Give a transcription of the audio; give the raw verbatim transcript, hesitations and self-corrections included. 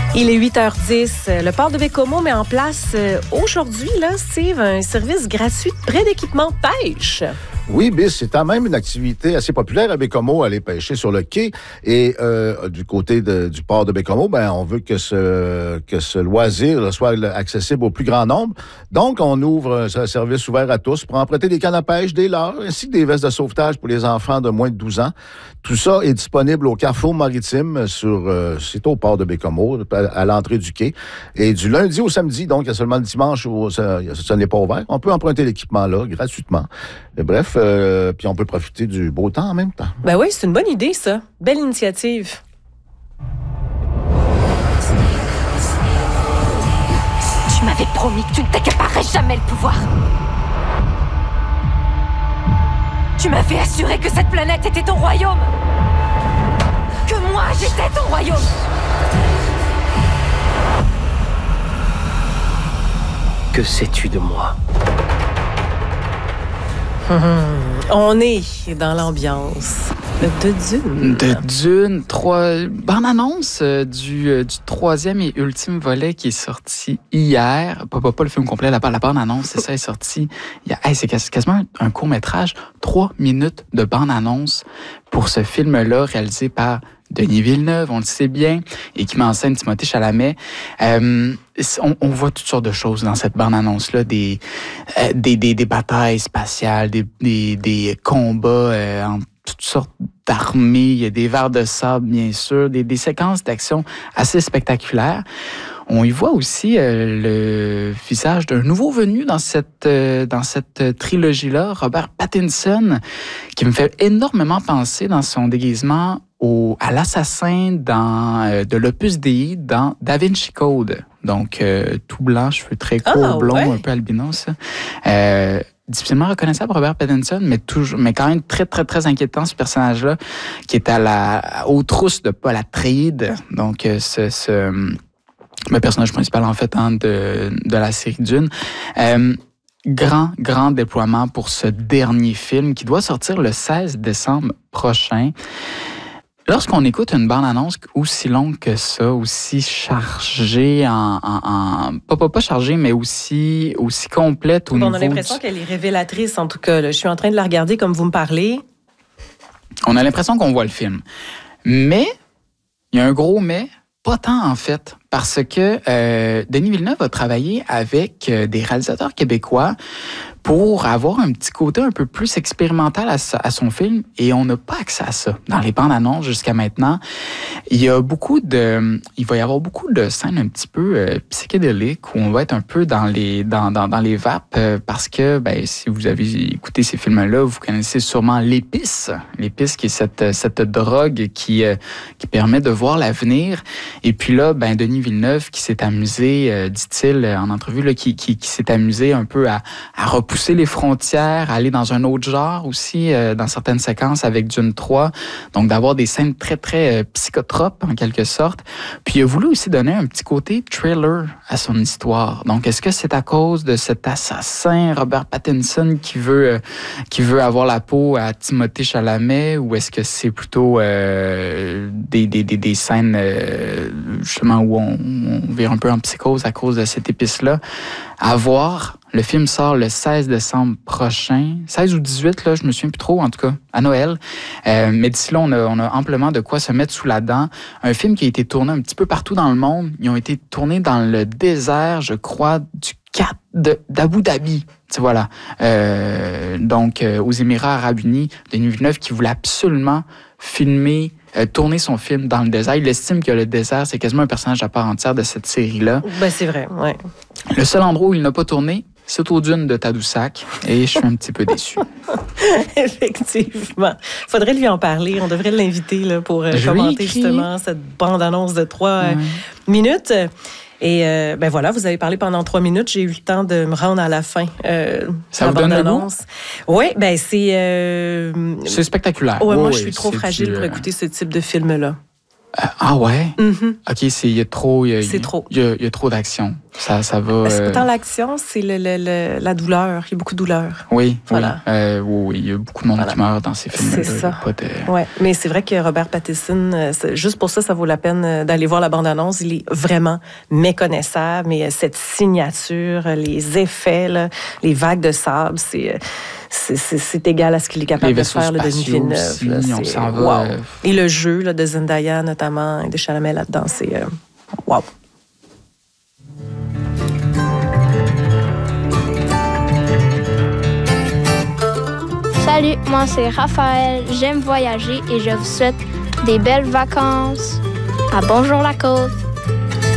Il est huit heures dix. Le port de Baie-Comeau met en place euh, aujourd'hui, là, Steve, un service gratuit de prêt d'équipement pêche. Oui, Bis, c'est quand même une activité assez populaire à Baie-Comeau, aller pêcher sur le quai. Et euh, du côté de, du port de Baie-Comeau, ben, on veut que ce, que ce loisir là, soit accessible au plus grand nombre. Donc, on ouvre un service ouvert à tous pour emprunter des cannes à pêche, des leurres, ainsi que des vestes de sauvetage pour les enfants de moins de douze ans. Tout ça est disponible au Carrefour Maritime, sur, euh, c'est au port de Baie-Comeau, à l'entrée du quai. Et du lundi au samedi, donc, il y a seulement le dimanche où ça, ça n'est pas ouvert. On peut emprunter l'équipement là, gratuitement. Et bref, Euh, puis on peut profiter du beau temps en même temps. Ben oui, c'est une bonne idée, ça. Belle initiative. Tu m'avais promis que tu ne t'accaparerais jamais le pouvoir. Tu m'avais assuré que cette planète était ton royaume. Que moi, j'étais ton royaume. Que sais-tu de moi? Mmh. On est dans l'ambiance de Dune. De Dune, trois bande-annonce euh, du, euh, du troisième et ultime volet qui est sorti hier. Pas, pas, pas le film complet, la, la bande-annonce, c'est ça, est sorti. Il y a, hey, c'est quasiment un, un court-métrage, trois minutes de bande-annonce pour ce film-là réalisé par Denis Villeneuve, on le sait bien, et qui met en scène Timothée Chalamet. Euh, on, on voit toutes sortes de choses dans cette bande-annonce-là, des, euh, des, des, des batailles spatiales, des, des, des combats euh, en toutes sortes d'armées, il y a des vers de sable, bien sûr, des, des séquences d'action assez spectaculaires. On y voit aussi euh, le visage d'un nouveau venu dans cette, euh, dans cette trilogie-là, Robert Pattinson, qui me fait énormément penser dans son déguisement au, à l'assassin dans, euh, de l'Opus Dei dans Da Vinci Code. Donc, euh, tout blanc, cheveux très courts, oh, blonds, ouais. un peu albinos. Euh, difficilement reconnaissable, Robert Pattinson, mais toujours, mais quand même très, très, très inquiétant, ce personnage-là, qui est à la, aux trousses de Paul Atreides. Donc, euh, ce... ce le personnage principal, en fait, hein, de, de la série Dune. Euh, grand, grand déploiement pour ce dernier film qui doit sortir le seize décembre prochain. Lorsqu'on écoute une bande-annonce aussi longue que ça, aussi chargée, en, en, en pas, pas, pas chargée, mais aussi, aussi complète au bon, niveau... On a l'impression du... qu'elle est révélatrice, en tout cas. Là. Je suis en train de la regarder comme vous me parlez. On a l'impression qu'on voit le film. Mais, il y a un gros mais... Pas tant, en fait, parce que euh, Denis Villeneuve a travaillé avec euh, des réalisateurs québécois pour avoir un petit côté un peu plus expérimental à, à son film, et on n'a pas accès à ça dans les bandes annonces jusqu'à maintenant. Il y a beaucoup de, il va y avoir beaucoup de scènes un petit peu euh, psychédéliques où on va être un peu dans les dans dans, dans les vapes euh, parce que ben si vous avez écouté ces films-là, vous connaissez sûrement l'épice, l'épice qui est cette cette drogue qui euh, qui permet de voir l'avenir. Et puis là, ben Denis Villeneuve qui s'est amusé, euh, dit-il en entrevue là, qui qui, qui s'est amusé un peu à à repousser les frontières, aller dans un autre genre aussi, euh, dans certaines séquences avec Dune trois. Donc, d'avoir des scènes très, très euh, psychotropes, en quelque sorte. Puis, il a voulu aussi donner un petit côté thriller à son histoire. Donc, est-ce que c'est à cause de cet assassin, Robert Pattinson, qui veut, euh, qui veut avoir la peau à Timothée Chalamet, ou est-ce que c'est plutôt euh, des, des, des, des scènes, euh, justement, où on, on vire un peu en psychose à cause de cette épice-là? À voir. Le film sort le seize décembre prochain. seize ou dix-huit, là, je me souviens plus trop, en tout cas, à Noël. Euh, mais d'ici là, on a, on a amplement de quoi se mettre sous la dent. Un film qui a été tourné un petit peu partout dans le monde. Ils ont été tournés dans le désert, je crois, du Cap de, d'Abu Dhabi. Voilà. Euh, donc, euh, aux Émirats arabes unis, Denis Villeneuve qui voulait absolument filmer, euh, tourner son film dans le désert. Il estime que le désert, c'est quasiment un personnage à part entière de cette série-là. Ben, c'est vrai, ouais. Le seul endroit où il n'a pas tourné, c'est aux dunes de Tadoussac, et je suis un petit peu déçu. Effectivement. Faudrait lui en parler. On devrait l'inviter là, pour euh, commenter justement cette bande-annonce de trois ouais. euh, minutes. Et euh, ben voilà, vous avez parlé pendant trois minutes. J'ai eu le temps de me rendre à la fin. Euh, Ça la vous donne le goût? Oui, ben c'est... Euh... C'est spectaculaire. Ouais, oh, moi, oui, je suis trop fragile du, pour écouter ce type de film-là. Euh, ah ouais? Mm-hmm. OK, il y a trop... Y a, c'est y, trop. Il y, y a trop d'action. Ça, ça va... C'est euh... pas tant l'action, c'est le, le, le, la douleur. Il y a beaucoup de douleur. Oui, voilà. oui. Euh, oui, oui. Il y a beaucoup de monde voilà. qui meurt dans ces films-là. C'est ça. Pas de... ouais. Mais c'est vrai que Robert Pattinson, juste pour ça, ça vaut la peine d'aller voir la bande-annonce. Il est vraiment méconnaissable. Mais cette signature, les effets, là, les vagues de sable, c'est... C'est, c'est, c'est égal à ce qu'il est capable de faire, là, Denis Villeneuve. Aussi, là, on s'en va. Wow. Et le jeu là, de Zendaya, notamment, et de Chalamet là-dedans, c'est... Euh, wow! Salut, moi c'est Raphaël, j'aime voyager et je vous souhaite des belles vacances. À Bonjour la Côte!